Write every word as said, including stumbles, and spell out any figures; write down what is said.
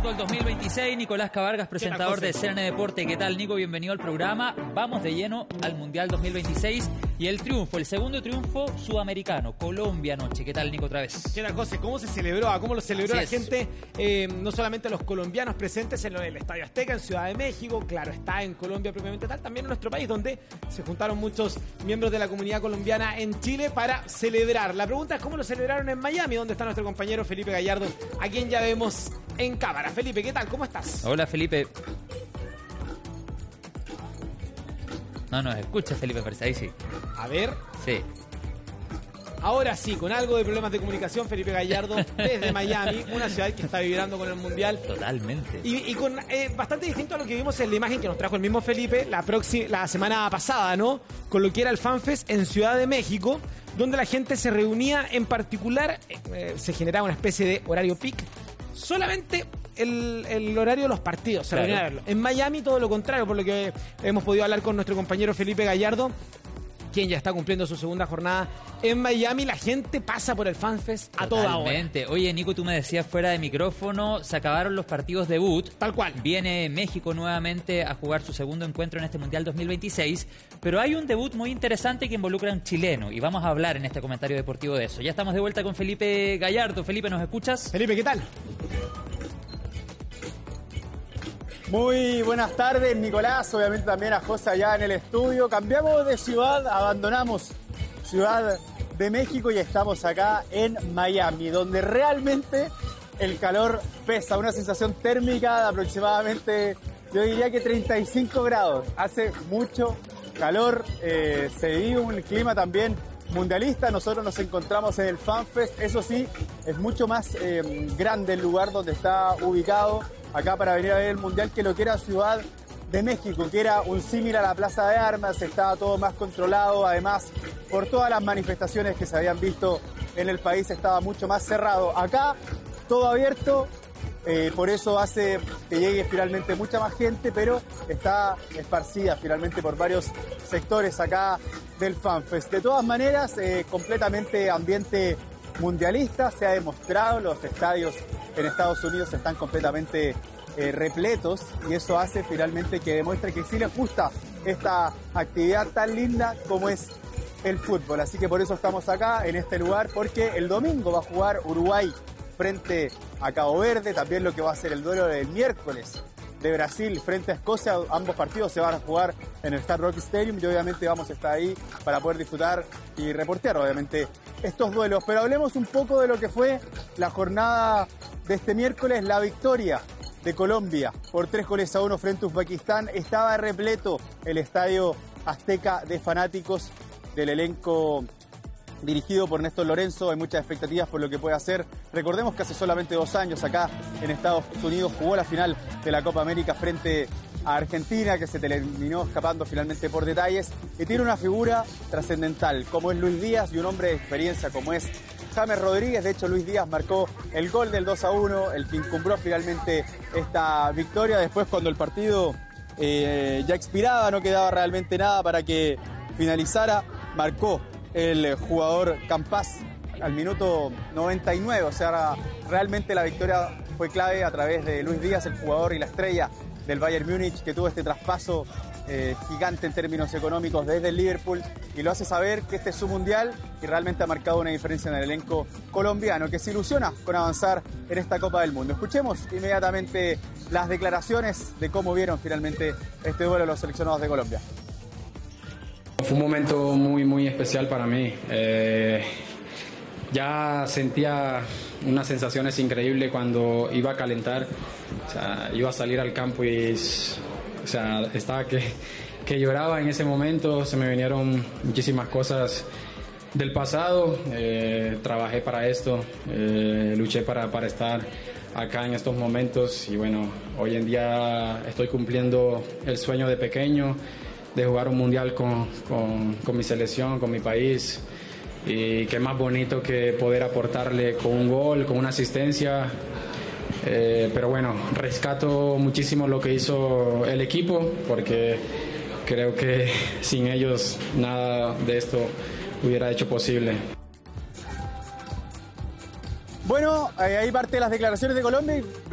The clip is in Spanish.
Fútbol dos mil veintiséis, Nicolás Cavargas, presentador de C N N Deporte. ¿Qué tal, Nico? Bienvenido al programa. Vamos de lleno al Mundial dos mil veintiséis y el triunfo, el segundo triunfo sudamericano, Colombia anoche. ¿Qué tal, Nico, otra vez? ¿Qué tal, José? ¿Cómo se celebró? ¿Cómo lo celebró Así la es. gente? Eh, no solamente los colombianos presentes en el Estadio Azteca, en Ciudad de México, claro, está en Colombia propiamente tal, también en nuestro país, donde se juntaron muchos miembros de la comunidad colombiana en Chile para celebrar. La pregunta es cómo lo celebraron en Miami, donde está nuestro compañero Felipe Gallardo, a quien ya vemos en cámara. Felipe, ¿qué tal? ¿Cómo estás? Hola, Felipe. No nos escucha, Felipe, parece. Ahí sí. A ver. Sí. Ahora sí, con algo de problemas de comunicación, Felipe Gallardo desde Miami, una ciudad que está vibrando con el Mundial. Totalmente. Y, y con eh, bastante distinto a lo que vimos en la imagen que nos trajo el mismo Felipe la, próxima, la semana pasada, ¿no? Con lo que era el FanFest en Ciudad de México, donde la gente se reunía en particular, eh, se generaba una especie de horario peak, solamente el, el horario de los partidos, se Claro. reunían a verlo. En Miami todo lo contrario, por lo que hemos podido hablar con nuestro compañero Felipe Gallardo, quien ya está cumpliendo su segunda jornada en Miami. La gente pasa por el FanFest a toda hora. Totalmente. Oye, Nico, tú me decías fuera de micrófono, se acabaron los partidos debut. Tal cual. Viene México nuevamente a jugar su segundo encuentro en este Mundial dos mil veintiséis, pero hay un debut muy interesante que involucra a un chileno y vamos a hablar en este comentario deportivo de eso. Ya estamos de vuelta con Felipe Gallardo. Felipe, ¿nos escuchas? Felipe, ¿qué tal? Muy buenas tardes, Nicolás, obviamente también a José allá en el estudio. Cambiamos de ciudad, abandonamos Ciudad de México y estamos acá en Miami, donde realmente el calor pesa, una sensación térmica de aproximadamente, yo diría que treinta y cinco grados. Hace mucho calor, eh, se vive un clima también mundialista. Nosotros nos encontramos en el FanFest, eso sí, es mucho más eh, grande el lugar donde está ubicado acá para venir a ver el Mundial que lo que era Ciudad de México, que era un símil a la Plaza de Armas, estaba todo más controlado, además por todas las manifestaciones que se habían visto en el país estaba mucho más cerrado. Acá todo abierto, eh, por eso hace que llegue finalmente mucha más gente, pero está esparcida finalmente por varios sectores acá del FanFest. De todas maneras, eh, completamente ambiente mundialista, se ha demostrado, los estadios en Estados Unidos están completamente eh, repletos y eso hace finalmente que demuestre que sí les gusta esta actividad tan linda como es el fútbol. Así que por eso estamos acá en este lugar, porque el domingo va a jugar Uruguay frente a Cabo Verde, también lo que va a ser el duelo del miércoles de Brasil frente a Escocia. Ambos partidos se van a jugar en el Hard Rock Stadium y obviamente vamos a estar ahí para poder disfrutar y reportear obviamente estos duelos. Pero hablemos un poco de lo que fue la jornada de este miércoles, la victoria de Colombia por tres goles a uno frente a Uzbekistán. Estaba repleto el estadio Azteca de fanáticos del elenco dirigido por Néstor Lorenzo. Hay muchas expectativas por lo que puede hacer. Recordemos que hace solamente dos años acá en Estados Unidos jugó la final de la Copa América frente a Argentina, que se terminó escapando finalmente por detalles, y tiene una figura trascendental como es Luis Díaz y un hombre de experiencia como es James Rodríguez. De hecho, Luis Díaz marcó el gol del dos a uno, el que encumbró finalmente esta victoria. Después, cuando el partido eh, ya expiraba, no quedaba realmente nada para que finalizara, marcó el jugador Campas al minuto noventa y nueve. O sea, realmente la victoria fue clave a través de Luis Díaz, el jugador y la estrella del Bayern Múnich, que tuvo este traspaso eh, gigante en términos económicos desde el Liverpool, y lo hace saber que este es su mundial y realmente ha marcado una diferencia en el elenco colombiano, que se ilusiona con avanzar en esta Copa del Mundo. Escuchemos inmediatamente las declaraciones de cómo vieron finalmente este duelo los seleccionados de Colombia. Fue un momento muy, muy especial para mí. Eh, ya sentía unas sensaciones increíbles cuando iba a calentar. O sea, iba a salir al campo y o sea, estaba que, que lloraba en ese momento. Se me vinieron muchísimas cosas del pasado. Eh, trabajé para esto, eh, luché para, para estar acá en estos momentos y bueno, hoy en día estoy cumpliendo el sueño de pequeño de jugar un mundial con, con, con mi selección, con mi país, y qué más bonito que poder aportarle con un gol, con una asistencia. Eh, pero bueno, rescato muchísimo lo que hizo el equipo, porque creo que sin ellos nada de esto hubiera hecho posible. Bueno, ahí parte de las declaraciones de Colombia.